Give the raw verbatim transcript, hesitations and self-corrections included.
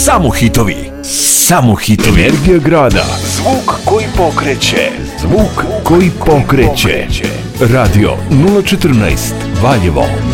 Samo hitovi, samo hitovi. Energija grada. Zvuk koji pokreće. Zvuk koji pokreće. Radio nula četrnaest Valjevo.